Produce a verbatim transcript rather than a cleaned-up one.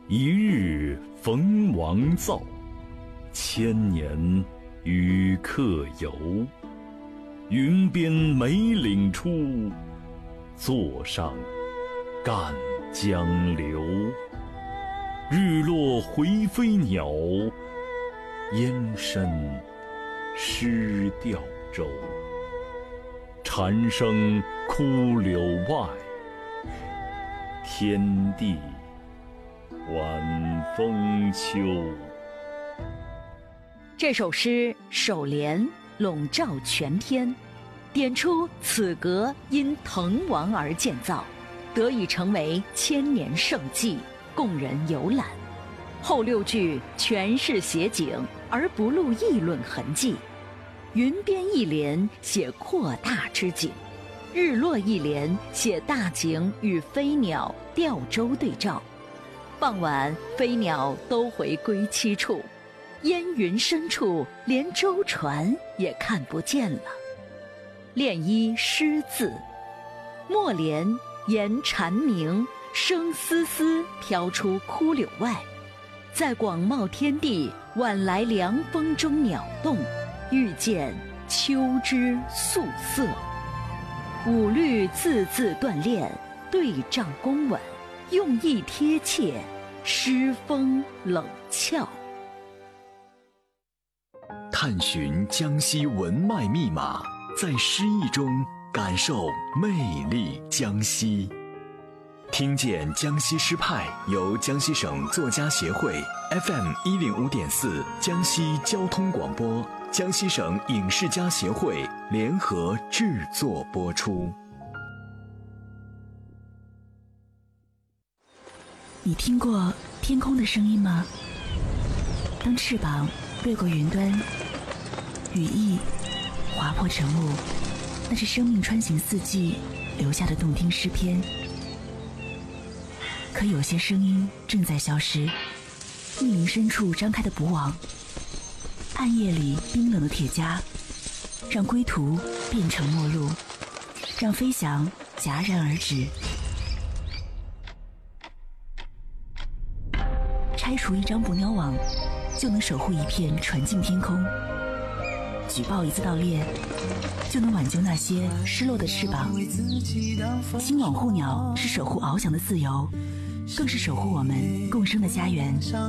一日逢王造，千年与客游。云边梅岭出，座上干江流。日落回飞鸟，烟深湿钓舟。蝉声哭柳外，天地晚风秋。 这首诗首联笼罩全篇，点出此阁因滕王而建造，得以成为千年圣迹，供人游览。后六句全是写景，而不露议论痕迹。云边一联写扩大之景，日落一联写大景与飞鸟钓舟对照。傍晚飞鸟都回归栖处，烟云深处连舟船也看不见了。练一诗字，末联言蝉鸣，声丝丝飘出枯柳外，在广袤天地晚来凉风中鸟动，遇见秋之素色。五律字字锻炼，对仗工稳，用意贴切，诗风冷峭。 探寻江西文脉密码，在诗意中感受魅力江西。听见江西诗派由江西省作家协会 F M 一零五点四江西交通广播、江西省影视家协会联合制作播出。 你听过天空的声音吗？当翅膀掠过云端，羽翼划破晨雾，那是生命穿行四季留下的动听诗篇。可有些声音正在消失，密林深处张开的捕网，暗夜里冰冷的铁枷，让归途变成陌路，让飞翔戛然而止。拆除一张捕鸟网，就能守护一片纯净天空；举报一次盗猎，就能挽救那些失落的翅膀。新网护鸟是守护翱翔的自由，更是守护我们共生的家园。